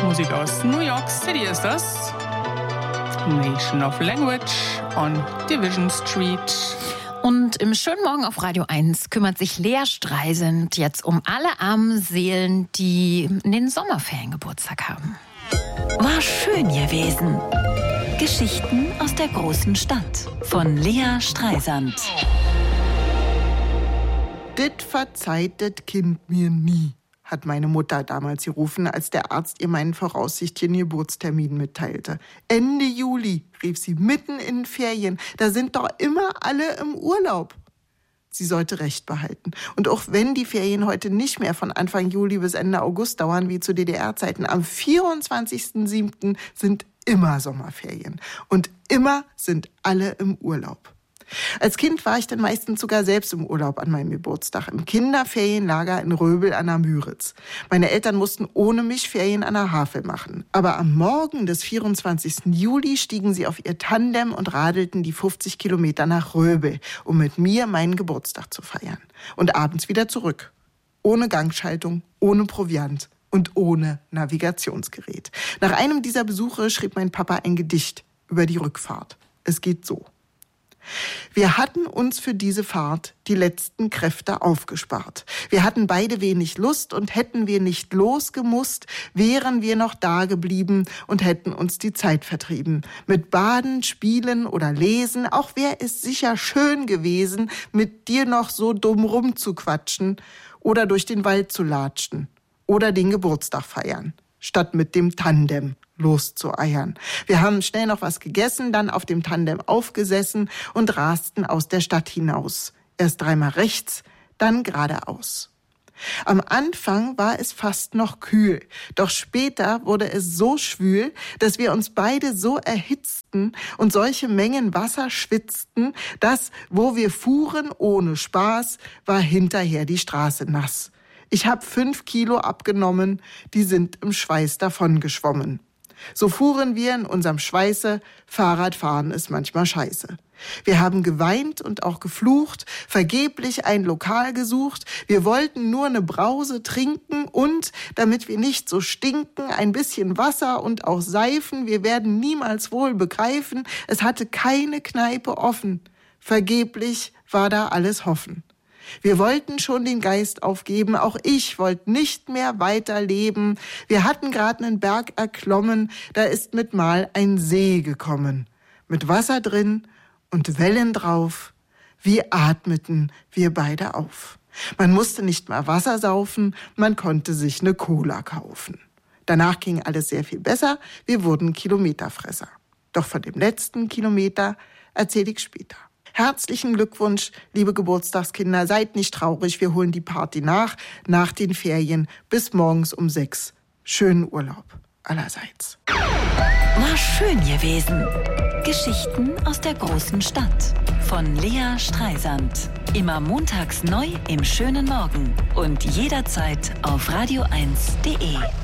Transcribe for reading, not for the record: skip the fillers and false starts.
Musik aus New York City ist das. Nation of Language on Division Street. Und im schönen Morgen auf Radio 1 kümmert sich Lea Streisand jetzt um alle armen Seelen, die in den Sommerferien Geburtstag haben. War schön gewesen. Geschichten aus der großen Stadt von Lea Streisand. Dit verzeiht det Kind mir nie, hat meine Mutter damals gerufen, als der Arzt ihr meinen voraussichtlichen Geburtstermin mitteilte. Ende Juli, rief sie, mitten in den Ferien. Da sind doch immer alle im Urlaub. Sie sollte Recht behalten. Und auch wenn die Ferien heute nicht mehr von Anfang Juli bis Ende August dauern, wie zu DDR-Zeiten, am 24.07. sind immer Sommerferien. Und immer sind alle im Urlaub. Als Kind war ich dann meistens sogar selbst im Urlaub an meinem Geburtstag, im Kinderferienlager in Röbel an der Müritz. Meine Eltern mussten ohne mich Ferien an der Havel machen. Aber am Morgen des 24. Juli stiegen sie auf ihr Tandem und radelten die 50 Kilometer nach Röbel, um mit mir meinen Geburtstag zu feiern. Und abends wieder zurück. Ohne Gangschaltung, ohne Proviant und ohne Navigationsgerät. Nach einem dieser Besuche schrieb mein Papa ein Gedicht über die Rückfahrt. Es geht so. Wir hatten uns für diese Fahrt die letzten Kräfte aufgespart. Wir hatten beide wenig Lust und hätten wir nicht losgemusst, wären wir noch da geblieben und hätten uns die Zeit vertrieben. Mit Baden, Spielen oder Lesen, auch wär es sicher schön gewesen, mit dir noch so dumm rumzuquatschen oder durch den Wald zu latschen oder den Geburtstag feiern, statt mit dem Tandem loszueiern. Wir haben schnell noch was gegessen, dann auf dem Tandem aufgesessen und rasten aus der Stadt hinaus. Erst 3-mal rechts, dann geradeaus. Am Anfang war es fast noch kühl, doch später wurde es so schwül, dass wir uns beide so erhitzten und solche Mengen Wasser schwitzten, dass, wo wir fuhren ohne Spaß, war hinterher die Straße nass. Ich habe 5 Kilo abgenommen, die sind im Schweiß davongeschwommen. So fuhren wir in unserem Schweiße, Fahrradfahren ist manchmal scheiße. Wir haben geweint und auch geflucht, vergeblich ein Lokal gesucht. Wir wollten nur eine Brause trinken und, damit wir nicht so stinken, ein bisschen Wasser und auch Seifen. Wir werden niemals wohl begreifen, es hatte keine Kneipe offen. Vergeblich war da alles Hoffen. Wir wollten schon den Geist aufgeben, auch ich wollte nicht mehr weiterleben. Wir hatten gerade einen Berg erklommen, da ist mit Mal ein See gekommen. Mit Wasser drin und Wellen drauf, wie atmeten wir beide auf. Man musste nicht mal Wasser saufen, man konnte sich eine Cola kaufen. Danach ging alles sehr viel besser, wir wurden Kilometerfresser. Doch von dem letzten Kilometer erzähle ich später. Herzlichen Glückwunsch, liebe Geburtstagskinder, seid nicht traurig, wir holen die Party nach den Ferien, bis morgens um 6. Schönen Urlaub allerseits. War schön gewesen. Geschichten aus der großen Stadt von Lea Streisand. Immer montags neu im schönen Morgen und jederzeit auf radio1.de.